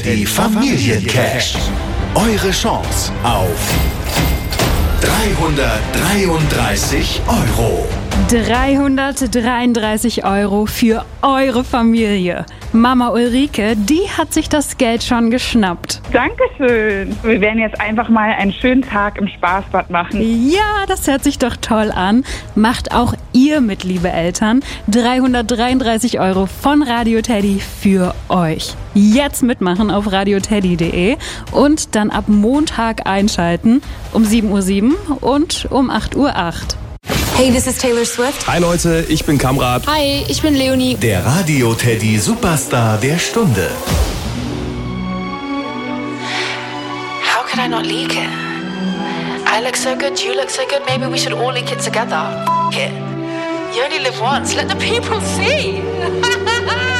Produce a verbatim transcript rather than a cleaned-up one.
Die Familiencash. Eure Chance auf dreihundertdreiunddreißig Euro. dreihundertdreiunddreißig Euro für eure Familie. Mama Ulrike, die hat sich das Geld schon geschnappt. Dankeschön. Wir werden jetzt einfach mal einen schönen Tag im Spaßbad machen. Ja, das hört sich doch toll an. Macht auch ihr mit, liebe Eltern. dreihundertdreiunddreißig Euro von Radio Teddy für euch. Jetzt mitmachen auf radioteddy punkt de und dann ab Montag einschalten um sieben Uhr sieben und um acht Uhr acht. Hey, this is Taylor Swift. Hi Leute, ich bin Kamrat. Hi, ich bin Leonie. Der Radio Teddy Superstar der Stunde. How could I not leak it? I look so good, you look so good, maybe we should all leak it together. F it. You only live once, let the people see.